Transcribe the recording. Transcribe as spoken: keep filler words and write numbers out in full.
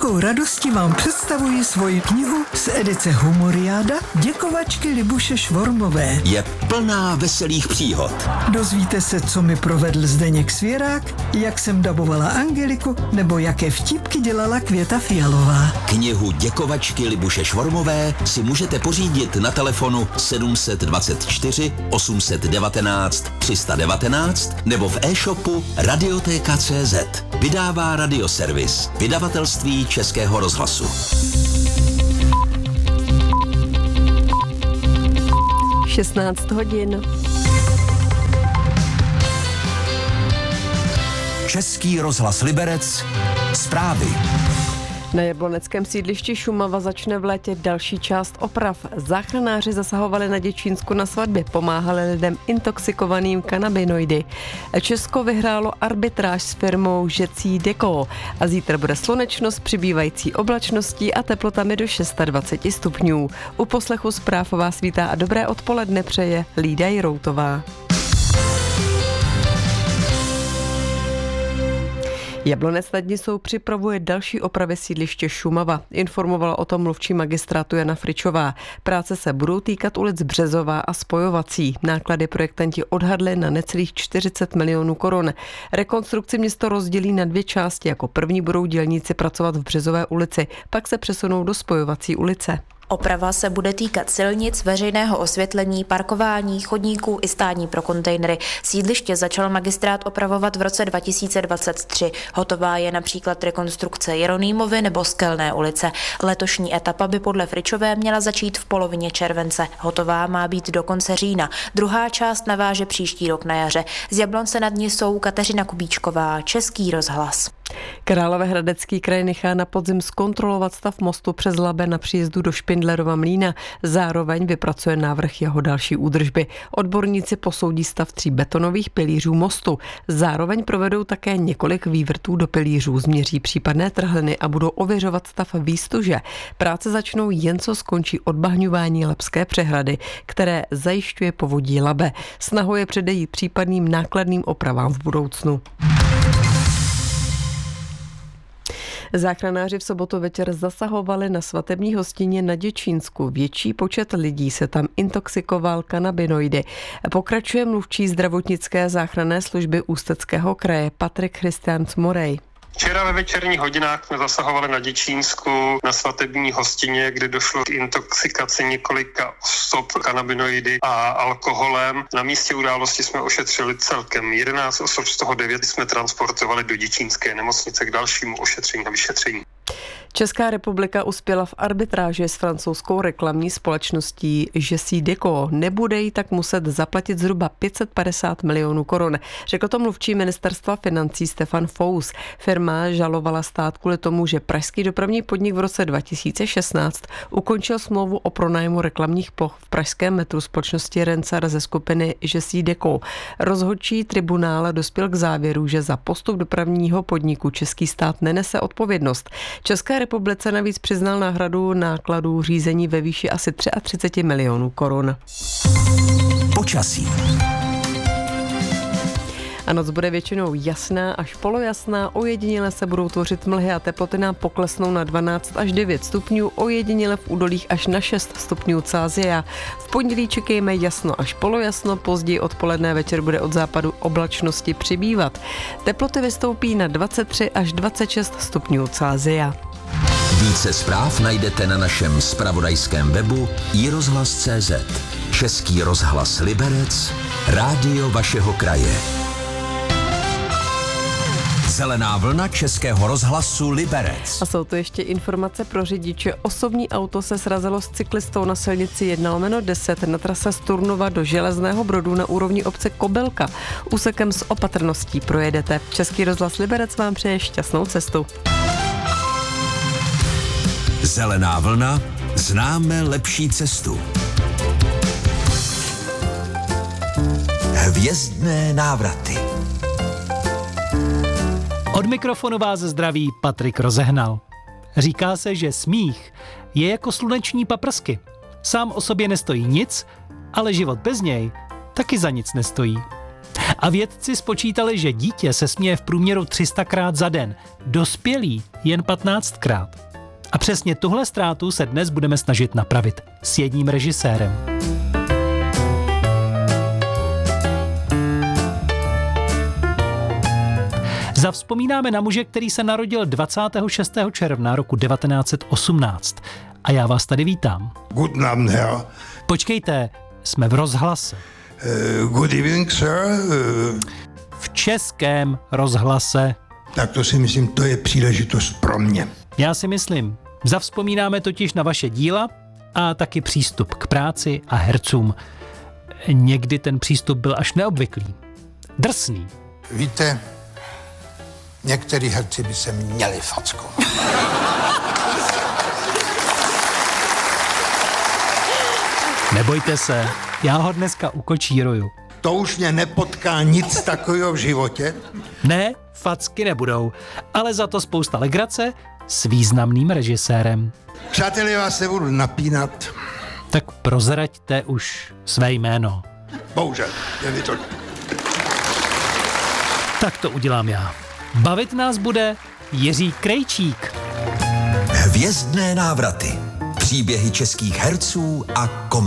velkou radostí vám představuji svoji knihu z edice Humoriáda Děkovačky Libuše Švormové. Je plná veselých příhod. Dozvíte se, co mi provedl Zdeněk Svěrák, jak jsem dabovala Angeliku, nebo jaké vtípky dělala Květa Fialová. Knihu Děkovačky Libuše Švormové si můžete pořídit na telefonu sedm dvacet čtyři osm devatenáct tři sta devatenáct nebo v e-shopu Radiotéka tečka cé zet. Vydává Radioservis, vydavatelství Českého rozhlasu. šestnáct hodin. Český rozhlas Liberec. Zprávy. Na jabloneckém sídlišti Šumava začne v létě další část oprav. Záchranáři zasahovali na Děčínsku na svatbě, pomáhali lidem intoxikovaným kanabinoidy. Česko vyhrálo arbitráž s firmou Žecí Deko a zítra bude slunečno s přibývající oblačností a teplotami do dvacet šest stupňů. U poslechu zpráv vás vítá a dobré odpoledne přeje Lída Jiroutová. Jablonec nad Nisou připravuje další opravy sídliště Šumava. Informovala o tom mluvčí magistrátu Jana Fričová. Práce se budou týkat ulic Březová a Spojovací. Náklady projektanti odhadli na necelých čtyřicet milionů korun. Rekonstrukci město rozdělí na dvě části. Jako první budou dělníci pracovat v Březové ulici, pak se přesunou do Spojovací ulice. Oprava se bude týkat silnic, veřejného osvětlení, parkování, chodníků i stání pro kontejnery. Sídliště začal magistrát opravovat v roce dva tisíce dvacet tři. Hotová je například rekonstrukce Jeronýmovy nebo Skelné ulice. Letošní etapa by podle Fričové měla začít v polovině července. Hotová má být do konce října. Druhá část naváže příští rok na jaře. Z Jablonce nad Nisou Kateřina Kubíčková, Český rozhlas. Královéhradecký kraj nechá na podzim zkontrolovat stav mostu přes Labe na příjezdu do Špindlerova Mlýna. Zároveň vypracuje návrh jeho další údržby. Odborníci posoudí stav tří betonových pilířů mostu. Zároveň provedou také několik vývrtů do pilířů, změří případné trhliny a budou ověřovat stav výstuže. Práce začnou jen co skončí odbahňování Labské přehrady, které zajišťuje povodí Labe. Snahou je předejít případným nákladným opravám v budoucnu. Záchranáři v sobotu večer zasahovali na svatební hostině na Děčínsku. Větší počet lidí se tam intoxikoval kanabinoidy. Pokračuje mluvčí zdravotnické záchranné služby Ústeckého kraje Patrik Christians Morej. Včera ve večerních hodinách jsme zasahovali na Děčínsku na svatební hostině, kde došlo k intoxikaci několika osob kanabinoidy a alkoholem. Na místě události jsme ošetřili celkem jedenáct osob, z toho devět jsme transportovali do děčínské nemocnice k dalšímu ošetření a vyšetření. Česká republika uspěla v arbitráži s francouzskou reklamní společností Žecí Deko. Nebude jí tak muset zaplatit zhruba pět set padesát milionů korun. Řekl to mluvčí ministerstva financí Stefan Fous. Firma žalovala stát kvůli tomu, že pražský dopravní podnik v roce dva tisíce šestnáct ukončil smlouvu o pronájmu reklamních ploch v pražském metru společnosti Rencar ze skupiny Žecí Deko. Rozhodčí tribunál dospěl k závěru, že za postup dopravního podniku český stát nenese odpovědnost. České republice navíc přiznal náhradu nákladů řízení ve výši asi třicet tři milionů korun. Počasí. A noc bude většinou jasná až polojasná, ojediněle se budou tvořit mlhy a teploty nám poklesnou na dvanáct až devět stupňů, ojediněle v údolích až na šest stupňů Celsia. V pondělí čekejme jasno až polojasno, později odpoledne večer bude od západu oblačnosti přibývat. Teploty vystoupí na dvacet tři až dvacet šest stupňů Celsia. Více zpráv najdete na našem zpravodajském webu i rozhlas tečka cé zet. Český rozhlas Liberec, rádio vašeho kraje. Zelená vlna Českého rozhlasu Liberec. A jsou tu ještě informace pro řidiče. Osobní auto se srazilo s cyklistou na silnici jedna lomeno deset na trase z Turnova do Železného Brodu na úrovni obce Kobylka. Úsekem s opatrností projedete. Český rozhlas Liberec vám přeje šťastnou cestu. Zelená vlna, známe lepší cestu. Hvězdné návraty. Od mikrofonu vás zdraví Patrik Rozehnal. Říká se, že smích je jako sluneční paprsky. Sám o sobě nestojí nic, ale život bez něj taky za nic nestojí. A vědci spočítali, že dítě se směje v průměru tři sta krát za den, dospělý jen patnáct krát. A přesně tuhle ztrátu se dnes budeme snažit napravit s jedním režisérem. Zavzpomínáme na muže, který se narodil dvacátého šestého června roku devatenáct set osmnáct. A já vás tady vítám. Guten Abend, Herr. Počkejte, jsme v rozhlase. Uh, good evening, sir. Uh, v Českém rozhlase. Tak to si myslím, to je příležitost pro mě. Já si myslím. Zavzpomínáme totiž na vaše díla a taky přístup k práci a hercům. Někdy ten přístup byl až neobvyklý. Drsný. Víte, některý herci by se měli fackovat. Nebojte se, já ho dneska ukočíruju. To už mě nepotká nic takového v životě. Ne, facky nebudou, ale za to spousta legrace s významným režisérem. Přátelé, vás nebudu napínat. Tak prozraďte už své jméno. Bohužel, je mi to... Tak to udělám já. Bavit nás bude Jiří Krejčík. Hvězdné návraty. Příběhy českých herců a kom